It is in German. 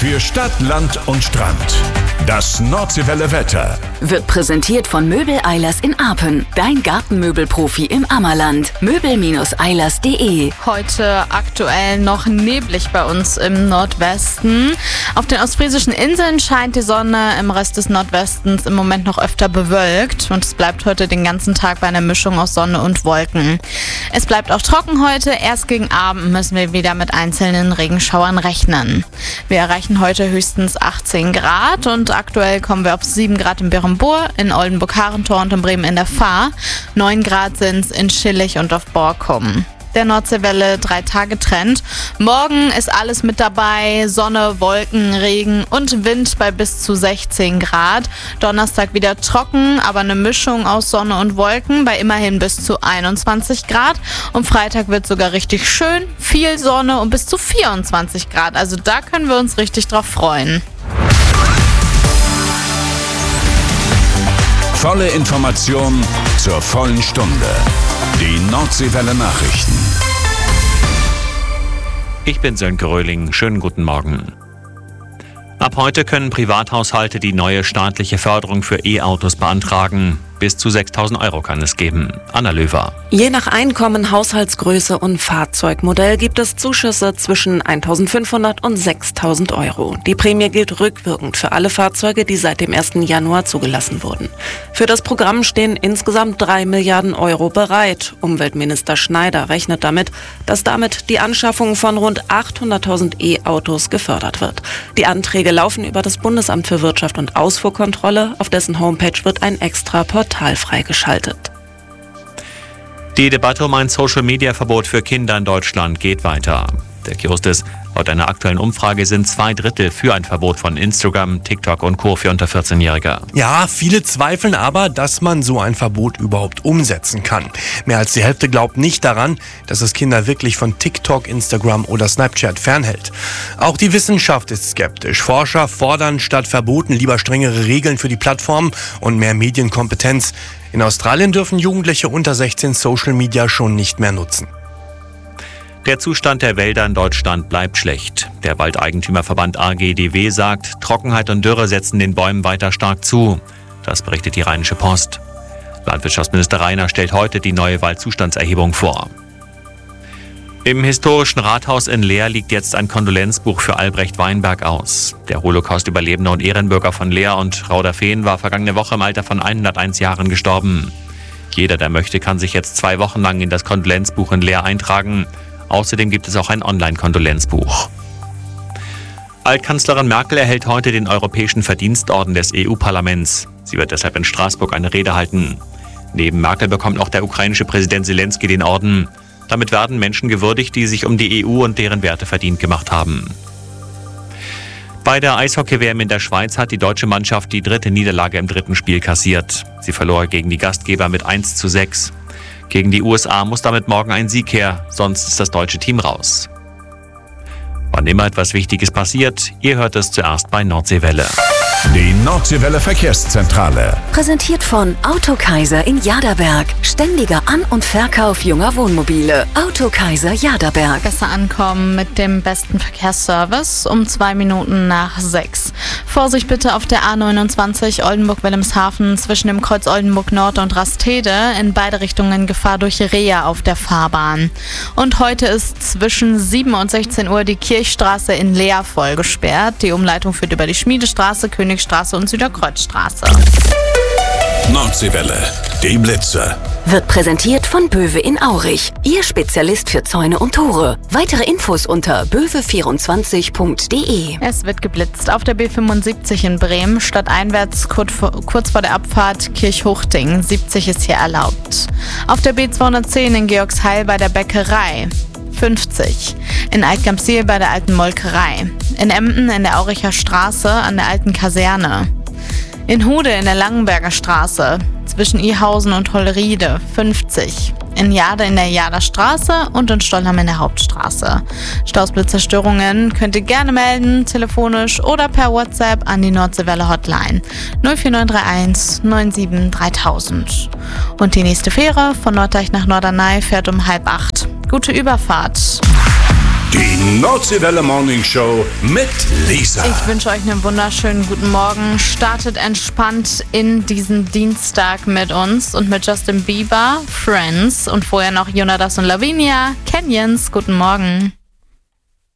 Für Stadt, Land und Strand. Das Nordseewelle Wetter wird präsentiert von Möbel Eilers in Arpen. Dein Gartenmöbelprofi im Ammerland. Möbel-eilers.de. Heute aktuell noch neblig bei uns im Nordwesten. Auf den ostfriesischen Inseln scheint die Sonne, im Rest des Nordwestens im Moment noch öfter bewölkt. Und es bleibt heute den ganzen Tag bei einer Mischung aus Sonne und Wolken. Es bleibt auch trocken heute. Erst gegen Abend müssen wir wieder mit einzelnen Regenschauern rechnen. Wir erreichen heute höchstens 18 Grad und aktuell kommen wir auf 7 Grad in Berenburg, in Oldenburg-Harentor und in Bremen in der Fahr. 9 Grad sind es in Schillig und auf Borkum. Der Nordseewelle 3-Tage-Trend. Morgen ist alles mit dabei. Sonne, Wolken, Regen und Wind bei bis zu 16 Grad. Donnerstag wieder trocken, aber eine Mischung aus Sonne und Wolken bei immerhin bis zu 21 Grad. Und Freitag wird sogar richtig schön, viel Sonne und bis zu 24 Grad. Also da können wir uns richtig drauf freuen. Volle Information zur vollen Stunde. Die Nordseewelle Nachrichten. Ich bin Sönke Röhling. Schönen guten Morgen. Ab heute können Privathaushalte die neue staatliche Förderung für E-Autos beantragen. Bis zu 6.000 € kann es geben. Anna Löwer. Je nach Einkommen, Haushaltsgröße und Fahrzeugmodell gibt es Zuschüsse zwischen 1.500 und 6.000 €. Die Prämie gilt rückwirkend für alle Fahrzeuge, die seit dem 1. Januar zugelassen wurden. Für das Programm stehen insgesamt 3 Milliarden € bereit. Umweltminister Schneider rechnet damit, dass damit die Anschaffung von rund 800.000 E-Autos gefördert wird. Die Anträge laufen über das Bundesamt für Wirtschaft und Ausfuhrkontrolle. Auf dessen Homepage wird ein extra Portal freigeschaltet. Die Debatte um ein Social-Media-Verbot für Kinder in Deutschland geht weiter. Der Kiosk ist, laut einer aktuellen Umfrage sind 2/3 für ein Verbot von Instagram, TikTok und Co. für unter 14-Jährige. Ja, viele zweifeln aber, dass man so ein Verbot überhaupt umsetzen kann. Mehr als die Hälfte glaubt nicht daran, dass es Kinder wirklich von TikTok, Instagram oder Snapchat fernhält. Auch die Wissenschaft ist skeptisch. Forscher fordern statt Verboten lieber strengere Regeln für die Plattformen und mehr Medienkompetenz. In Australien dürfen Jugendliche unter 16 Social Media schon nicht mehr nutzen. Der Zustand der Wälder in Deutschland bleibt schlecht. Der Waldeigentümerverband AGDW sagt, Trockenheit und Dürre setzen den Bäumen weiter stark zu. Das berichtet die Rheinische Post. Landwirtschaftsminister Rainer stellt heute die neue Waldzustandserhebung vor. Im historischen Rathaus in Leer liegt jetzt ein Kondolenzbuch für Albrecht Weinberg aus. Der Holocaust-Überlebende und Ehrenbürger von Leer und Rauderfehn war vergangene Woche im Alter von 101 Jahren gestorben. Jeder, der möchte, kann sich jetzt 2 Wochen lang in das Kondolenzbuch in Leer eintragen. Außerdem gibt es auch ein Online-Kondolenzbuch. Altkanzlerin Merkel erhält heute den Europäischen Verdienstorden des EU-Parlaments. Sie wird deshalb in Straßburg eine Rede halten. Neben Merkel bekommt auch der ukrainische Präsident Zelensky den Orden. Damit werden Menschen gewürdigt, die sich um die EU und deren Werte verdient gemacht haben. Bei der Eishockey-WM in der Schweiz hat die deutsche Mannschaft die 3. Niederlage im 3. Spiel kassiert. Sie verlor gegen die Gastgeber mit 1:6. Gegen die USA muss damit morgen ein Sieg her, sonst ist das deutsche Team raus. Wann immer etwas Wichtiges passiert, ihr hört es zuerst bei Nordseewelle. Die Nordseewelle Verkehrszentrale. Präsentiert von Autokaiser in Jaderberg. Ständiger An- und Verkauf junger Wohnmobile. Autokaiser Jaderberg. Besser ankommen mit dem besten Verkehrsservice um 2 Minuten nach 6. Vorsicht bitte auf der A29 Oldenburg-Wilhelmshaven zwischen dem Kreuz Oldenburg Nord und Rastede. In beide Richtungen Gefahr durch Reha auf der Fahrbahn. Und heute ist zwischen 7 und 16 Uhr die Kirchstraße in Leer voll gesperrt. Die Umleitung führt über die Schmiedestraße, Königstraße und Süderkreuzstraße. Nordseewelle, die Blitze. Wird präsentiert von Böwe in Aurich. Ihr Spezialist für Zäune und Tore. Weitere Infos unter böwe24.de. Es wird geblitzt auf der B75 in Bremen, stadteinwärts kurz vor der Abfahrt Kirchhuchting. 70 ist hier erlaubt. Auf der B210 in Georgsheil bei der Bäckerei. 50. In Altgamsiel bei der alten Molkerei. In Emden in der Auricher Straße an der alten Kaserne. In Hude in der Langenberger Straße zwischen Ihausen und Hollriede 50. In Jade in der Jader Straße und in Stollham in der Hauptstraße. Stausblitzerstörungen könnt ihr gerne melden, telefonisch oder per WhatsApp an die Nordseewelle Hotline 04931 97 3000. Und die nächste Fähre von Norddeich nach Norderney fährt um 7:30. Gute Überfahrt. Die Nordseewelle Morning Show mit Lisa. Ich wünsche euch einen wunderschönen guten Morgen. Startet entspannt in diesen Dienstag mit uns und mit Justin Bieber, Friends und vorher noch Jonas und Lavinia, Canyons. Guten Morgen.